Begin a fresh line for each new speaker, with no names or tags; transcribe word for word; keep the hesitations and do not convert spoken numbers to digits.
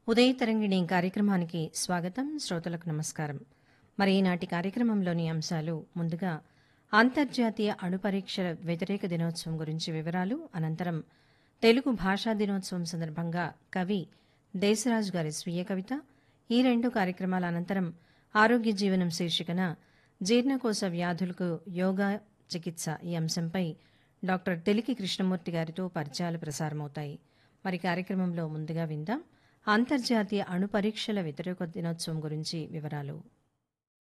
ఉదయ తరంగిణి కార్యక్రమానికి స్వాగతం. శ్రోతలకు నమస్కారం. మరి ఈనాటి కార్యక్రమంలోని అంశాలు ముందుగా అంతర్జాతీయ అణు పరీక్షల వ్యతిరేక దినోత్సవం గురించి వివరాలు, అనంతరం తెలుగు భాషా దినోత్సవం సందర్భంగా కవి దేశరాజు గారి స్వీయ కవిత, ఈ రెండు కార్యక్రమాల అనంతరం ఆరోగ్య జీవనం శీర్షికన జీర్ణకోశ వ్యాధులకు యోగా చికిత్స ఈ అంశంపై డాక్టర్ తెలికి కృష్ణమూర్తి గారితో పరిచయాలు ప్రసారమవుతాయి. మరి కార్యక్రమంలో ముందుగా విందాం అంతర్జాతీయ అణు పరీక్షల వ్యతిరేక దినోత్సవం గురించి వివరాలు.